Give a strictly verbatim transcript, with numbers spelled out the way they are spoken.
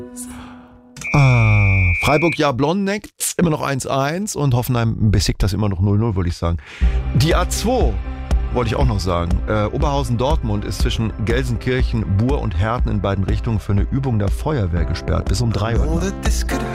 Ah, Freiburg Jablonz neckt's immer noch eins eins und Hoffenheim besiegt das immer noch null null, würde ich sagen. Die A zwei wollte ich auch noch sagen. Äh, Oberhausen-Dortmund ist zwischen Gelsenkirchen, Buhr und Herten in beiden Richtungen für eine Übung der Feuerwehr gesperrt. Bis um drei Uhr.